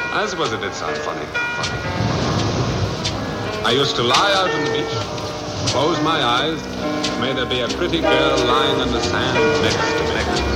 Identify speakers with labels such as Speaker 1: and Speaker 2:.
Speaker 1: I suppose it did sound funny. I used to lie out on the beach, close my eyes, may there be a pretty girl lying on the sand next to me.